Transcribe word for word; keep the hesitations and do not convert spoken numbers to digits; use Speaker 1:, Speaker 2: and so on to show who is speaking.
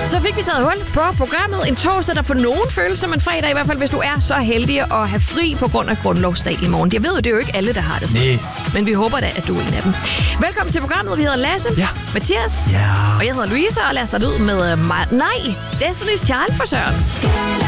Speaker 1: Så fik vi taget hul på programmet. En torsdag, der for nogen føles som en fredag, i hvert fald hvis du er så heldig at have fri på grund af grundlovsdag i morgen. Jeg ved jo, det er jo ikke alle, der har det sådan.
Speaker 2: Nej.
Speaker 1: Men vi håber da, at du er en af dem. Velkommen til programmet. Vi hedder Lasse,
Speaker 2: Ja.
Speaker 1: Mathias,
Speaker 2: Ja.
Speaker 1: og jeg hedder Louise, og lad os starte ud med uh, nej, Destiny's Child for Søren.